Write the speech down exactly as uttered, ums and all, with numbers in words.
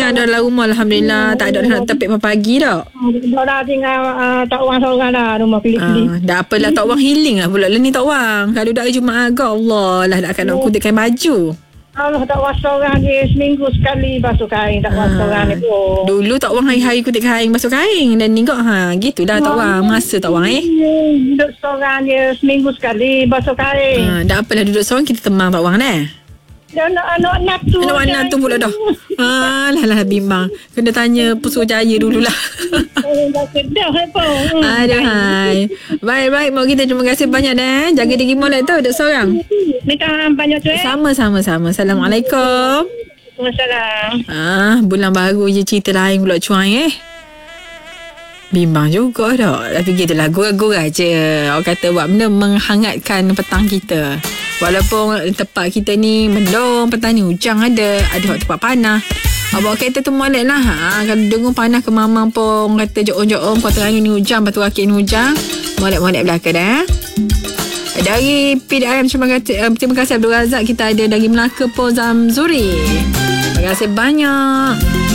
tinggal dalam rumah Alhamdulillah. Tak ada nak tepik pagi dah. Dah tinggal uh, tak orang seorang dah rumah pilih-pilih. Uh, dah apalah tak orang healing lah pula. Ni tak orang. Kalau dah Jumaat agak Allah lah nak nak kutipkan baju. Allah tak orang seorang dia seminggu sekali basuh kain. Tak orang seorang ni pun. Dulu tak orang hari-hari kutip kain basuh kain. Dan ni kok ha, gitu dah tak orang. Masa tak orang eh. Duduk seorang dia seminggu sekali basuh kain. Ha, dah apalah duduk seorang kita temang tak orang eh. Anak-anak tu. Anak-anak tu pula dah. Ah, lah lah bimbang. Kena tanya Pusuajaya dululah. Dah sedap apa. Aduh hai. Baik-baik mak kita terima kasih banyak dah. Jaga diri molek tau duduk seorang. Minta banyak tu eh. Sama-sama sama. Assalamualaikum. Waalaikumsalam. Ah, bulan baru je cerita lain pula cuai eh. Bimbang juga dah. Tapi gitulah gurau-gurau je. Orang kata buat benda menghangatkan petang kita. Walaupun tempat kita ni mendung, petang ni hujan ada, ada waktu tempat panas. Abang kereta tu molek lah. Ha, kalau dengar panas ke mamang pun kata jom-jom kau tengah ni hujan, lepas tu rakit ni hujan. Molek-molek belakang dah. Dari P D I M terima kasih, uh, terima kasih Abdul Razak. Kita ada dari Melaka pun Zamzuri. Terima kasih banyak.